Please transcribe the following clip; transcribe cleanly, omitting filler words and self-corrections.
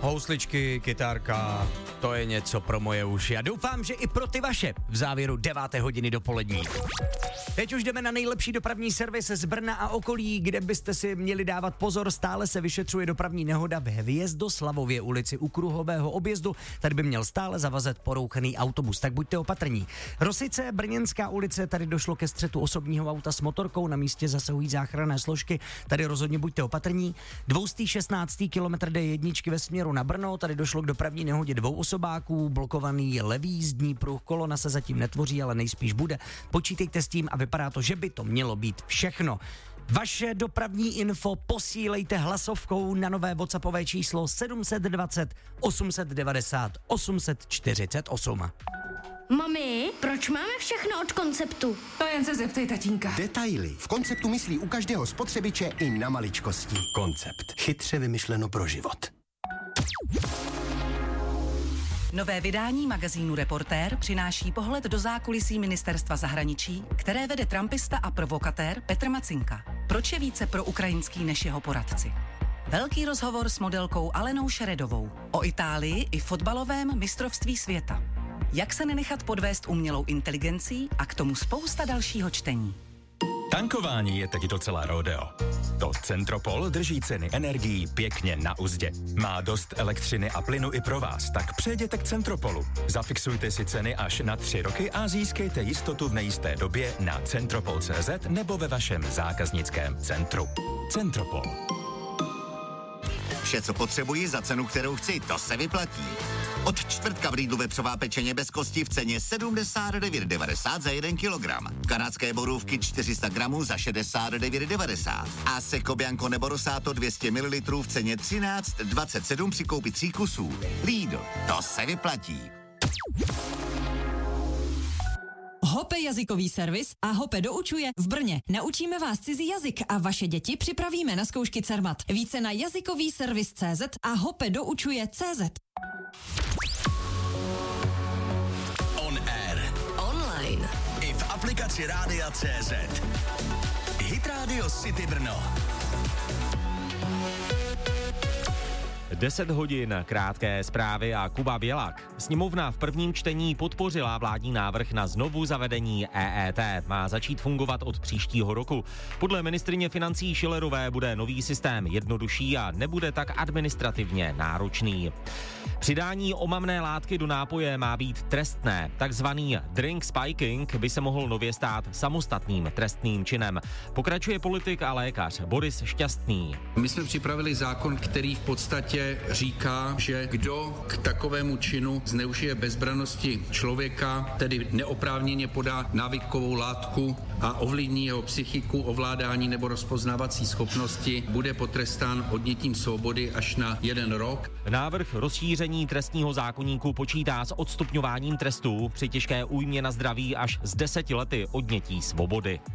Housličky, kytárka, to je něco pro moje uši a doufám, že i pro ty vaše v závěru 9. hodiny dopolední. Teď už jdeme na nejlepší dopravní servis z Brna a okolí, kde byste si měli dávat pozor. Stále se vyšetřuje dopravní nehoda v Hvězdoslavově ulici u kruhového objezdu. Tady by měl stále zavazet porouchaný autobus, tak buďte opatrní. Rosice, Brněnská ulice, tady došlo ke střetu osobního auta s motorkou, na místě zasahují záchranné složky. Tady rozhodně buďte opatrní. 216. kilometr D1 ve směru na Brno, tady došlo k dopravní nehodě 2 osobáků, blokovaný je levý jízdní pruh, kolona se zatím netvoří, ale nejspíš bude. Počítejte s tím a vypadá to, že by to mělo být všechno. Vaše dopravní info posílejte hlasovkou na nové WhatsAppové číslo 720 890 848. Mami, proč máme všechno od Konceptu? To jen se zeptej tatínka. Detaily. V Konceptu myslí u každého spotřebiče i na maličkosti. Koncept. Chytře vymyšleno pro život. Nové vydání magazínu Reportér přináší pohled do zákulisí ministerstva zahraničí, které vede trumpista a provokatér Petr Macinka. Proč je více proukrajinský než jeho poradci? Velký rozhovor s modelkou Alenou Šeredovou o Itálii i fotbalovém mistrovství světa. Jak se nenechat podvést umělou inteligencí a k tomu spousta dalšího čtení. Tankování je teď docela rodeo. To Centropol drží ceny energií pěkně na uzdě. Má dost elektřiny a plynu i pro vás, tak přejděte k Centropolu. Zafixujte si ceny až na 3 roky a získejte jistotu v nejisté době na centropol.cz nebo ve vašem zákaznickém centru. Centropol. Vše, co potřebuji za cenu, kterou chci, to se vyplatí. Od čtvrtka v Lidlu vepřová pečeně bez kosti v ceně 79,90 za 1 kilogram. Kanadské borůvky 400 gramů za 69,90. A Seco Bianco nebo Rosato 200 ml v ceně 13,27 při koupi 3 kusů. Lidl, to se vyplatí. Hope jazykový servis a Hope doučuje v Brně. Naučíme vás cizí jazyk a vaše děti připravíme na zkoušky Cermat. Více na jazykovýservis.cz a Hope doučuje.cz. On air. Online. I v aplikaci Rádia.cz. Hit Radio City Brno. 10 hodin, krátké zprávy a Kuba Bělák. Sněmovna v prvním čtení podpořila vládní návrh na znovu zavedení EET. Má začít fungovat od příštího roku. Podle ministryně financí Schillerové bude nový systém jednodušší a nebude tak administrativně náročný. Přidání omamné látky do nápoje má být trestné. Takzvaný drink spiking by se mohl nově stát samostatným trestným činem. Pokračuje politik a lékař Boris Šťastný. My jsme připravili zákon, který v podstatě říká, že kdo k takovému činu zneužije bezbrannosti člověka, tedy neoprávněně podá návykovou látku a ovlivní jeho psychiku, ovládání nebo rozpoznávací schopnosti, bude potrestán odnětím svobody až na 1 rok. Návrh rozšíření trestního zákoníku počítá s odstupňováním trestů při těžké újmě na zdraví až s 10 lety odnětí svobody.